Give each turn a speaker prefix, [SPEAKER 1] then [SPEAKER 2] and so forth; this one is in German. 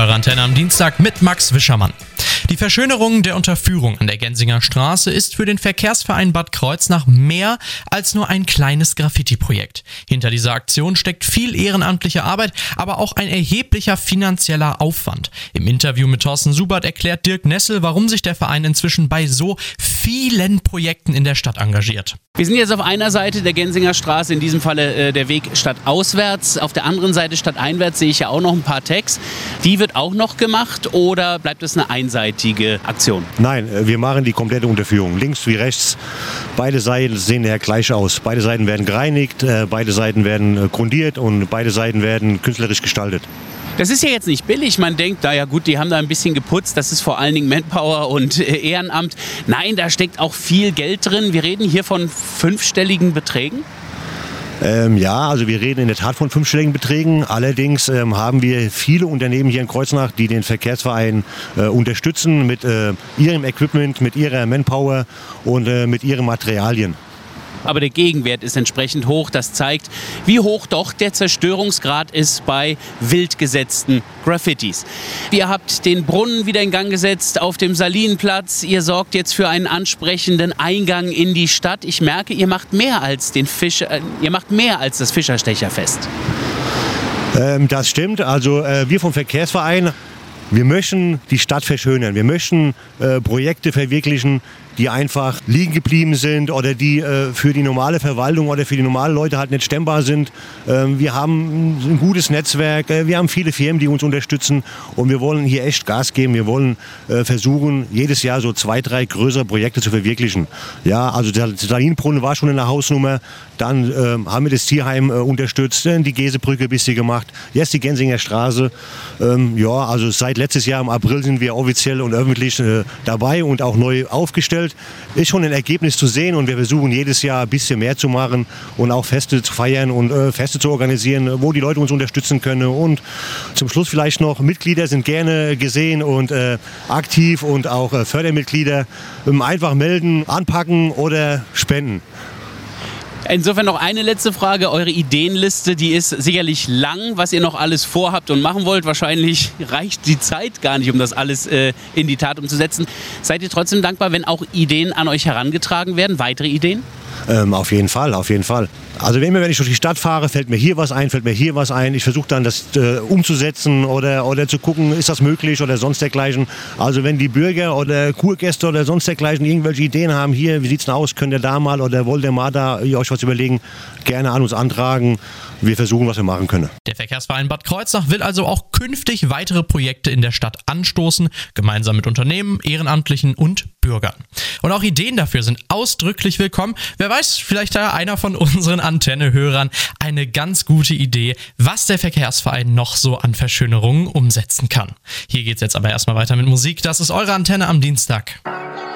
[SPEAKER 1] Eure Antenne am Dienstag mit Max Wischermann. Die Verschönerung der Unterführung an der Gensinger Straße ist für den Verkehrsverein Bad Kreuznach mehr als nur ein kleines Graffiti-Projekt. Hinter dieser Aktion steckt viel ehrenamtliche Arbeit, aber auch ein erheblicher finanzieller Aufwand. Im Interview mit Thorsten Subert erklärt Dirk Nessel, warum sich der Verein inzwischen bei so vielen Projekten in der Stadt engagiert.
[SPEAKER 2] Wir sind jetzt auf einer Seite der Gensinger Straße, in diesem Falle der Weg stadtauswärts. Auf der anderen Seite stadteinwärts sehe ich ja auch noch ein paar Tags. Die wird auch noch gemacht oder bleibt es eine einseitige Aktion?
[SPEAKER 3] Nein, wir machen die komplette Unterführung, links wie rechts. Beide Seiten sehen ja gleich aus. Beide Seiten werden gereinigt, beide Seiten werden grundiert und beide Seiten werden künstlerisch gestaltet.
[SPEAKER 2] Das ist ja jetzt nicht billig. Man denkt, ja gut, die haben da ein bisschen geputzt. Das ist vor allen Dingen Manpower und Ehrenamt. Nein, da steckt auch viel Geld drin. Wir reden hier von 5-stelligen Beträgen.
[SPEAKER 3] Ja, also wir reden in der Tat von 5-stelligen Beträgen. Allerdings haben wir viele Unternehmen hier in Kreuznach, die den Verkehrsverein unterstützen mit ihrem Equipment, mit ihrer Manpower und mit ihren Materialien.
[SPEAKER 2] Aber der Gegenwert ist entsprechend hoch. Das zeigt, wie hoch doch der Zerstörungsgrad ist bei wild gesetzten Graffitis. Ihr habt den Brunnen wieder in Gang gesetzt auf dem Salinenplatz. Ihr sorgt jetzt für einen ansprechenden Eingang in die Stadt. Ich merke, ihr macht mehr als das Fischerstecherfest.
[SPEAKER 3] Das stimmt. Also wir vom Verkehrsverein, wir möchten die Stadt verschönern. Wir möchten Projekte verwirklichen, die einfach liegen geblieben sind oder die für die normale Verwaltung oder für die normalen Leute halt nicht stemmbar sind. Wir haben ein gutes Netzwerk, wir haben viele Firmen, die uns unterstützen und wir wollen hier echt Gas geben. Wir wollen versuchen, jedes Jahr so 2-3 größere Projekte zu verwirklichen. Ja, also der Salinenbrunnen war schon in der Hausnummer, dann haben wir das Tierheim unterstützt, die Gesebrücke ein bisschen gemacht, jetzt die Gensinger Straße. Ja, also seit letztes Jahr im April sind wir offiziell und öffentlich dabei und auch neu aufgestellt. Ist schon ein Ergebnis zu sehen und wir versuchen jedes Jahr ein bisschen mehr zu machen und auch Feste zu feiern und Feste zu organisieren, wo die Leute uns unterstützen können. Und zum Schluss vielleicht noch, Mitglieder sind gerne gesehen und aktiv und auch Fördermitglieder. Einfach melden, anpacken oder spenden.
[SPEAKER 2] Insofern noch eine letzte Frage. Eure Ideenliste, die ist sicherlich lang, was ihr noch alles vorhabt und machen wollt. Wahrscheinlich reicht die Zeit gar nicht, um das alles in die Tat umzusetzen. Seid ihr trotzdem dankbar, wenn auch Ideen an euch herangetragen werden? Weitere Ideen?
[SPEAKER 3] Auf jeden Fall, auf jeden Fall. Also wenn ich durch die Stadt fahre, fällt mir hier was ein, fällt mir hier was ein. Ich versuche dann das umzusetzen oder zu gucken, ist das möglich oder sonst dergleichen. Also wenn die Bürger oder Kurgäste oder sonst dergleichen irgendwelche Ideen haben, hier, wie sieht's denn aus, könnt ihr da mal oder wollt ihr mal da euch was überlegen, gerne an uns antragen. Wir versuchen, was wir machen können.
[SPEAKER 1] Der Verkehrsverein Bad Kreuznach will also auch künftig weitere Projekte in der Stadt anstoßen, gemeinsam mit Unternehmen, Ehrenamtlichen und Bürgern. Und auch Ideen dafür sind ausdrücklich willkommen. Wer weiß, vielleicht hat einer von unseren Antenne-Hörern eine ganz gute Idee, was der Verkehrsverein noch so an Verschönerungen umsetzen kann. Hier geht's jetzt aber erstmal weiter mit Musik. Das ist eure Antenne am Dienstag.